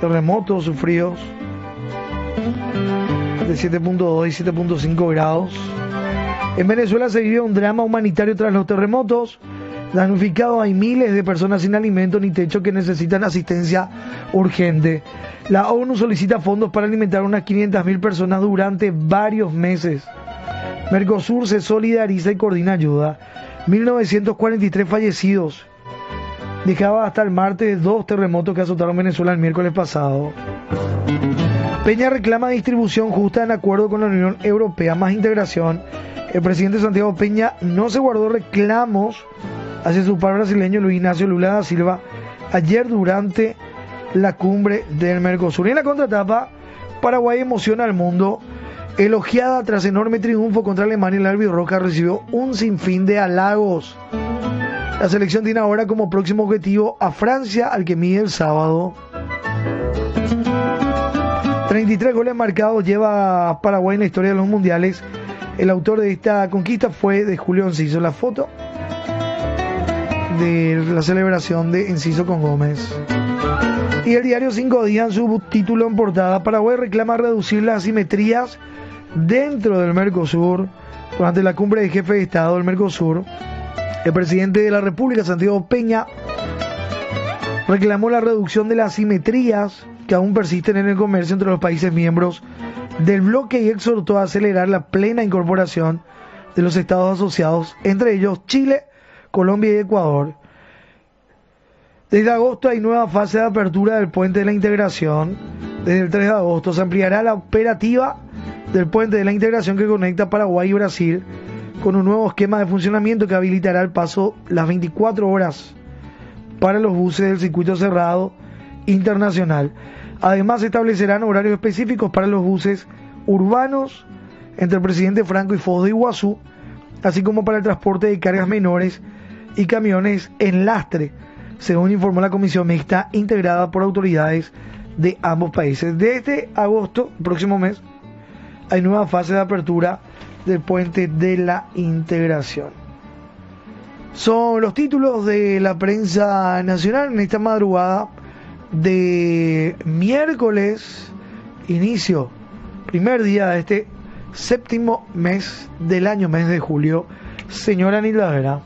terremotos sufridos de 7.2 y 7.5 grados. En Venezuela se vive un drama humanitario tras los terremotos. Damnificados hay miles de personas sin alimento ni techo que necesitan asistencia urgente. La ONU solicita fondos para alimentar a unas 500.000 personas durante varios meses. Mercosur se solidariza y coordina ayuda. 1943 fallecidos. Dejaba hasta el martes 2 terremotos que azotaron Venezuela el miércoles pasado. Peña reclama distribución justa en acuerdo con la Unión Europea, más integración. El presidente Santiago Peña no se guardó reclamos hacia su par brasileño Luis Ignacio Lula da Silva ayer durante la cumbre del Mercosur. Y en la contratapa, Paraguay emociona al mundo. Elogiada tras enorme triunfo contra Alemania, el albirroja recibió un sinfín de halagos. La selección tiene ahora como próximo objetivo a Francia, al que mide el sábado. 33 goles marcados lleva a Paraguay en la historia de los mundiales. El autor de esta conquista fue de Julio Enciso. La foto de la celebración de Enciso con Gómez. Y el diario Cinco Días, en su título en portada, Paraguay reclama reducir las asimetrías dentro del Mercosur. Durante la cumbre de jefe de Estado del Mercosur, el presidente de la República, Santiago Peña, reclamó la reducción de las asimetrías que aún persisten en el comercio entre los países miembros del bloque y exhortó a acelerar la plena incorporación de los estados asociados, entre ellos Chile, Colombia y Ecuador. Desde agosto hay nueva fase de apertura del puente de la integración. Desde el 3 de agosto se ampliará la operativa del puente de la integración que conecta Paraguay y Brasil con un nuevo esquema de funcionamiento que habilitará el paso las 24 horas para los buses del circuito cerrado internacional. Además, se establecerán horarios específicos para los buses urbanos entre el Presidente Franco y Foz de Iguazú, así como para el transporte de cargas menores y camiones en lastre, según informó la comisión mixta integrada por autoridades de ambos países. Desde agosto, próximo mes, hay nueva fase de apertura del puente de la integración. Son los títulos de la prensa nacional en esta madrugada de miércoles, primer día de este séptimo mes del año, mes de julio. Señora Nilda Vera.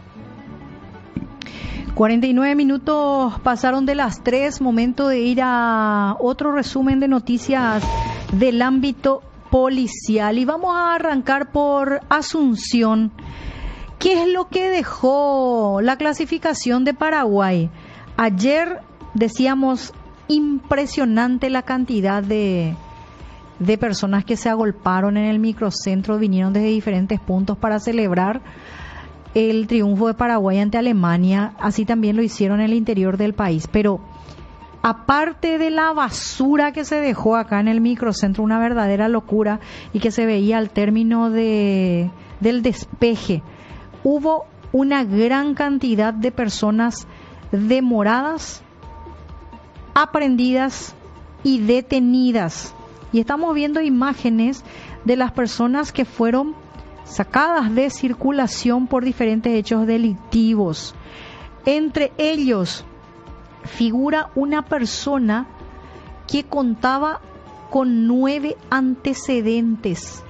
49 minutos pasaron de las 3, momento de ir a otro resumen de noticias del ámbito policial. Y vamos a arrancar por Asunción. ¿Qué es lo que dejó la clasificación de Paraguay? Ayer decíamos impresionante la cantidad de personas que se agolparon en el microcentro, vinieron desde diferentes puntos para celebrar el triunfo de Paraguay ante Alemania. Así también lo hicieron en el interior del país. Pero aparte de la basura que se dejó acá en el microcentro, una verdadera locura, y que se veía al término del despeje, hubo una gran cantidad de personas demoradas, aprehendidas y detenidas. Y estamos viendo imágenes de las personas que fueron sacadas de circulación por diferentes hechos delictivos. Entre ellos figura una persona que contaba con 9 antecedentes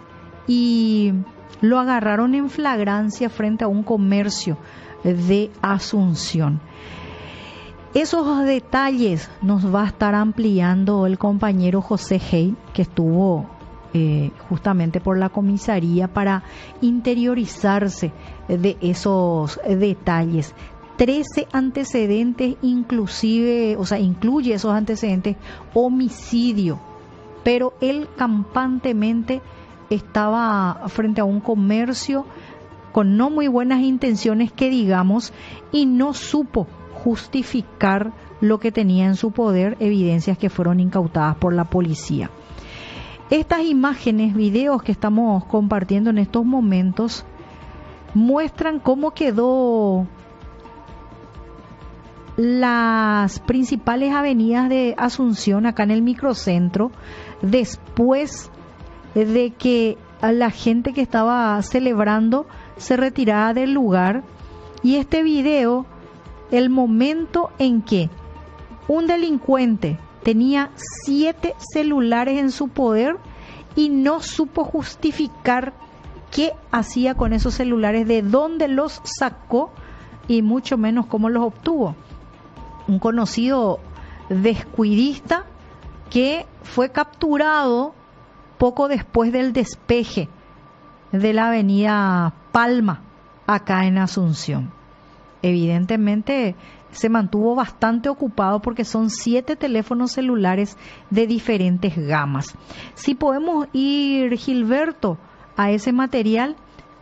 y lo agarraron en flagrancia frente a un comercio de Asunción. Esos detalles nos va a estar ampliando el compañero José Hey, que estuvo justamente por la comisaría para interiorizarse de esos detalles. 13 antecedentes incluye esos antecedentes homicidio, pero él campantemente estaba frente a un comercio con no muy buenas intenciones que digamos, y no supo justificar lo que tenía en su poder, evidencias que fueron incautadas por la policía. Estas imágenes, videos que estamos compartiendo en estos momentos muestran cómo quedó las principales avenidas de Asunción acá en el microcentro después de que la gente que estaba celebrando se retirara del lugar. Y este video, el momento en que un delincuente tenía 7 celulares en su poder y no supo justificar qué hacía con esos celulares, de dónde los sacó y mucho menos cómo los obtuvo. Un conocido descuidista que fue capturado poco después del despeje de la avenida Palma, acá en Asunción. Evidentemente se mantuvo bastante ocupado porque son 7 teléfonos celulares de diferentes gamas. Si podemos ir, Gilberto, a ese material,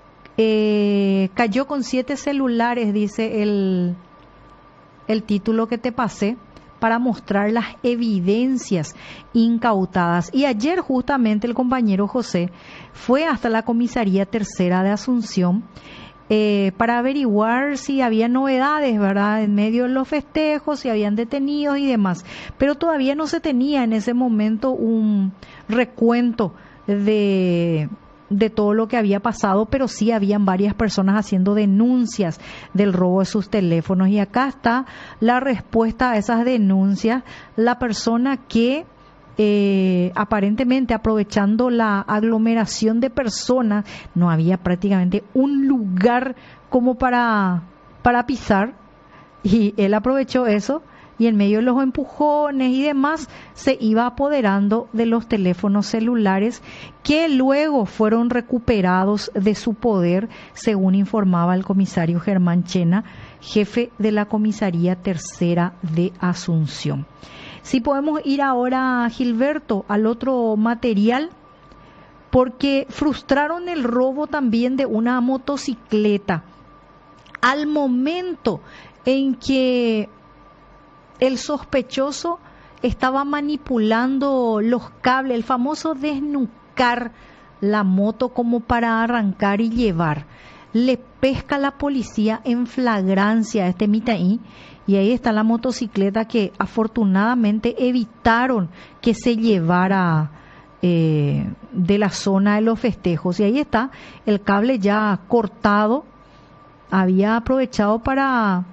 cayó con 7 celulares, dice el título que te pasé, para mostrar las evidencias incautadas. Y ayer justamente el compañero José fue hasta la comisaría tercera de Asunción para averiguar si había novedades, ¿verdad?, en medio de los festejos, si habían detenidos y demás. Pero todavía no se tenía en ese momento un recuento de todo lo que había pasado, pero sí habían varias personas haciendo denuncias del robo de sus teléfonos. Y acá está la respuesta a esas denuncias. La persona que aparentemente, aprovechando la aglomeración de personas, no había prácticamente un lugar como para pisar, y él aprovechó eso y en medio de los empujones y demás se iba apoderando de los teléfonos celulares, que luego fueron recuperados de su poder, según informaba el comisario Germán Chena, jefe de la comisaría tercera de Asunción. Si podemos ir ahora, Gilberto, al otro material, porque frustraron el robo también de una motocicleta. Al momento en que el sospechoso estaba manipulando los cables, el famoso desnucar la moto como para arrancar y llevar, le pesca la policía en flagrancia a este mitaí, y ahí está la motocicleta que afortunadamente evitaron que se llevara de la zona de los festejos. Y ahí está el cable ya cortado, había aprovechado para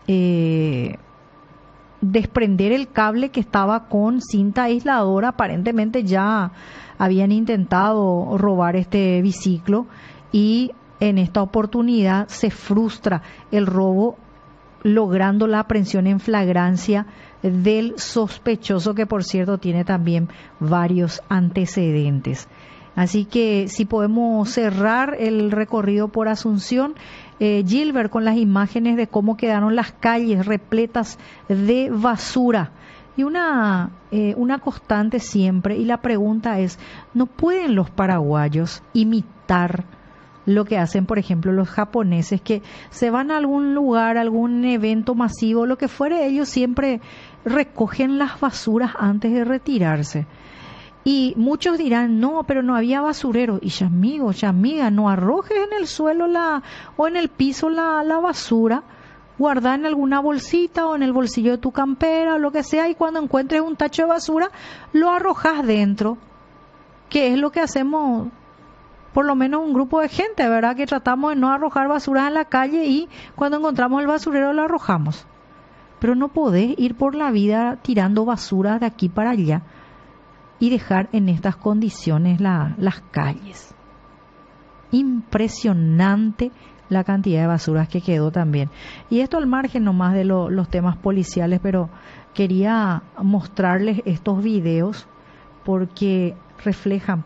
desprender el cable que estaba con cinta aisladora. Aparentemente ya habían intentado robar este biciclo y en esta oportunidad se frustra el robo, logrando la aprehensión en flagrancia del sospechoso, que por cierto tiene también varios antecedentes. Así que si podemos cerrar el recorrido por Asunción, Gilbert, con las imágenes de cómo quedaron las calles repletas de basura. Y una constante siempre, y la pregunta es, ¿no pueden los paraguayos imitar lo que hacen, por ejemplo, los japoneses, que se van a algún lugar, algún evento masivo, lo que fuere, ellos siempre recogen las basuras antes de retirarse? Y muchos dirán, no, pero no había basurero. Y ya amigo, ya amiga, no arrojes en el suelo o en el piso la basura, guarda en alguna bolsita o en el bolsillo de tu campera o lo que sea, y cuando encuentres un tacho de basura, lo arrojas dentro, que es lo que hacemos, por lo menos un grupo de gente, ¿verdad?, que tratamos de no arrojar basuras en la calle, y cuando encontramos el basurero lo arrojamos. Pero no podés ir por la vida tirando basuras de aquí para allá y dejar en estas condiciones las calles. Impresionante la cantidad de basuras que quedó también. Y esto al margen nomás de los temas policiales, pero quería mostrarles estos videos porque reflejan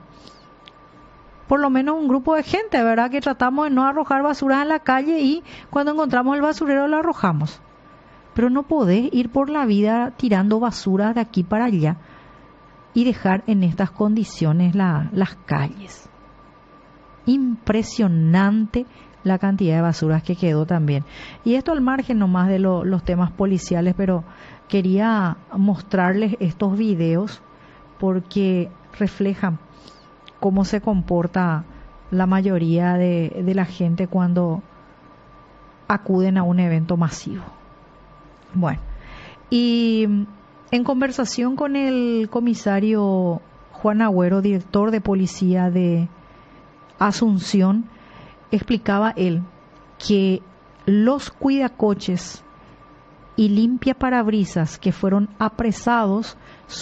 por lo menos un grupo de gente, ¿verdad?, que tratamos de no arrojar basuras en la calle, y cuando encontramos el basurero lo arrojamos. Pero no podés ir por la vida tirando basuras de aquí para allá y dejar en estas condiciones las calles. Impresionante la cantidad de basuras que quedó también. Y esto al margen nomás de los temas policiales, pero quería mostrarles estos videos porque reflejan cómo se comporta la mayoría de la gente cuando acuden a un evento masivo. Bueno, y en conversación con el comisario Juan Agüero, director de policía de Asunción, explicaba él que los cuidacoches y limpiaparabrisas que fueron apresados